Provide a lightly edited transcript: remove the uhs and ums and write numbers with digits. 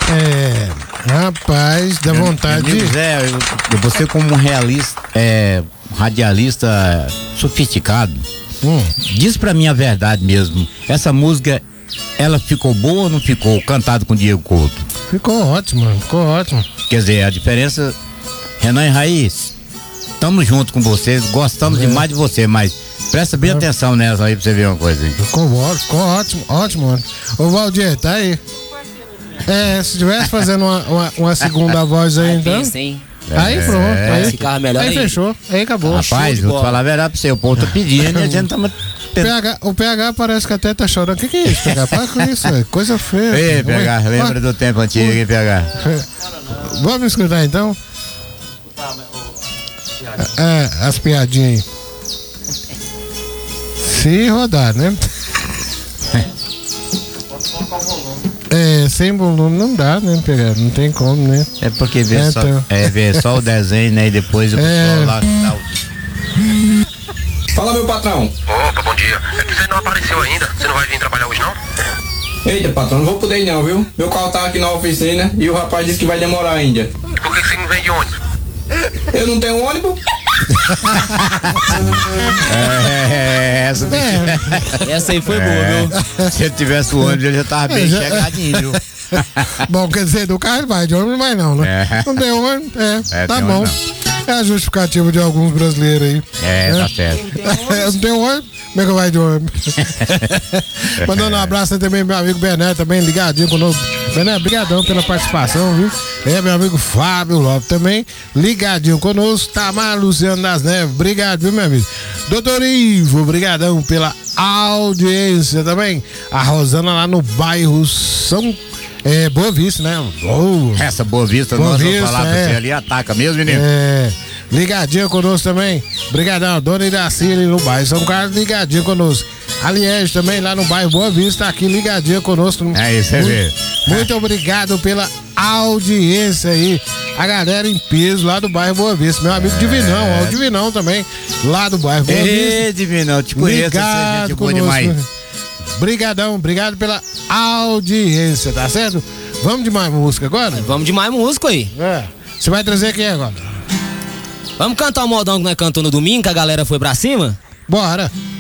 Rapaz, dá vontade de... Você como radialista sofisticado, diz pra mim a verdade mesmo. Essa música, ela ficou boa ou não ficou? Cantado com Diego Couto. Ficou ótimo. Quer dizer, a diferença, Renan e Raiz, estamos juntos com vocês, gostamos demais de você, mas presta bem atenção nessa aí pra você ver uma coisa aí. Ficou ótimo. Ô Valdir, tá aí. Se estivesse fazendo uma segunda voz aí, então. Sim. Aí pronto, aí ficava melhor aí fechou, aí acabou. Rapaz, vou falar a verdade pra você, o povo tá pedindo e a gente tá... O PH parece que até tá chorando. O que é isso, PH? Para com isso, véio. Coisa feia. Ei, PH, lembra do tempo antigo, hein, PH? Vamos escutar então? As piadinhas aí. Se rodar, né? Sem volume não dá, né, PH? Não tem como, né? É porque vê só o desenho, né? E depois o pessoal lá dá o... Fala, meu patrão. Opa, bom dia. É que você não apareceu ainda. Você não vai vir trabalhar hoje, não? Eita, patrão, não vou poder não, viu? Meu carro tá aqui na oficina e o rapaz disse que vai demorar ainda. Por que você não vem de ônibus? Eu não tenho ônibus? Essa aí foi boa, viu? Se ele tivesse o ônibus, ele já tava bem chegadinho, viu? Bom, quer dizer, do carro ele vai, de ônibus não vai não, né? Não tem ônibus, tá bom. É a justificativa de alguns brasileiros aí. Tá certo. Não tem ônibus, como é que vai de ônibus? Mandando um abraço aí também, meu amigo Bené, também ligadinho conosco. Bené, brigadão pela participação, viu? Meu amigo Fábio Lopes também, ligadinho conosco. Tamar Luciano das Neves, obrigado, viu, meu amigo? Doutor Ivo, brigadão pela audiência também. A Rosana lá no bairro Boa Vista, né? Essa Boa Vista, nós vamos falar pra você ali, ataca mesmo, menino? Ligadinha conosco também. Obrigadão, dona Iraci ali no bairro São Carlos, ligadinha conosco. A Liege também lá no bairro Boa Vista, aqui ligadinha conosco. Isso aí mesmo. Muito obrigado pela audiência aí. A galera em peso lá do bairro Boa Vista. Meu amigo Divinão, o Divinão também, lá do bairro Boa Vista. Divinão, te conheço, você gente boa demais. Brigadão, obrigado pela audiência, tá certo? Vamos de mais música agora? Vamos de mais música aí. Você vai trazer quem agora? Vamos cantar o modão que nós cantamos no domingo, que a galera foi pra cima? Bora.